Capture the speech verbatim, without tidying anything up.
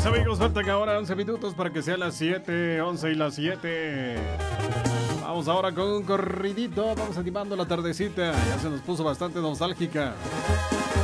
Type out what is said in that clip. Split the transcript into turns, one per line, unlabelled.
amigos, faltan ahora once minutos para que sean las siete, once y las siete. Vamos ahora con un corridito, vamos animando la tardecita. Ya se nos puso bastante nostálgica.